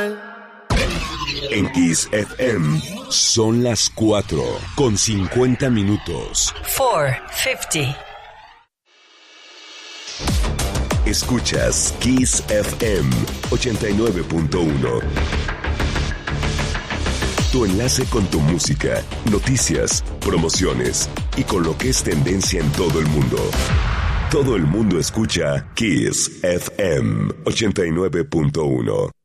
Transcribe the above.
En Kiss FM son las 4:50. 4:50. Escuchas Kiss FM 89.1. Tu enlace con tu música, noticias, promociones y con lo que es tendencia en todo el mundo. Todo el mundo escucha Kiss FM 89.1.